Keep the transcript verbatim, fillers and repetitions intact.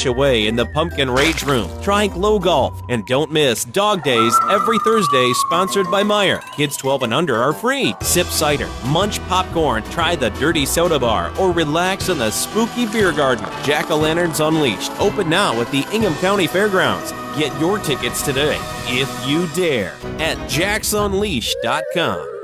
wash away in the Pumpkin Rage Room. Try Glow Golf. And don't miss Dog Days every Thursday, sponsored by Meijer. Kids twelve and under are free. Sip cider, munch popcorn, try the Dirty Soda Bar, or relax in the spooky beer garden. Jack-o'-lanterns Unleashed, open now at the Ingham County Fairgrounds. Get your tickets today, if you dare, at jacks unleashed dot com.